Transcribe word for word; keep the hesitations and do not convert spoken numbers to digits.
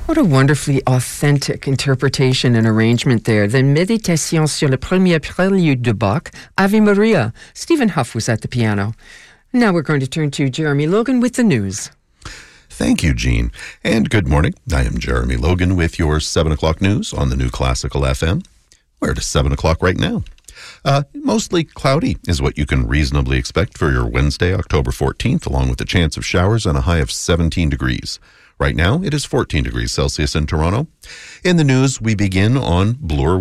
What a wonderfully authentic interpretation and arrangement there. The Méditation sur le premier prélude de Bach, Ave Maria. Stephen Huff was at the piano. Now we're going to turn to Jeremy Logan with the news. Thank you, Jean. And good morning. I am Jeremy Logan with your seven o'clock news on the New Classical F M. We're at seven o'clock right now. Uh, mostly cloudy is what you can reasonably expect for your Wednesday, October fourteenth, along with a chance of showers and a high of seventeen degrees. Right now, it is fourteen degrees Celsius in Toronto. In the news, we begin on Bloor